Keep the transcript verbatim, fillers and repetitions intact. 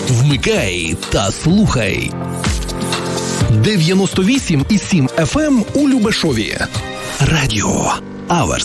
Вмикай та слухай. дев'яносто вісім і сім еф ем у Любешові. Радіо Аверс.